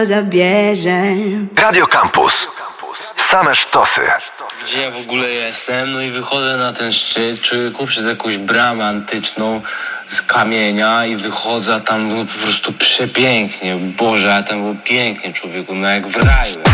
zabierze. Radio Campus. Same sztosy. Gdzie ja w ogóle jestem? No i wychodzę na ten szczyt, człowieku, przez jakąś bramę antyczną z kamienia i wychodzę, a tam było po prostu przepięknie. Boże, a tam było pięknie, człowieku, no jak w raju.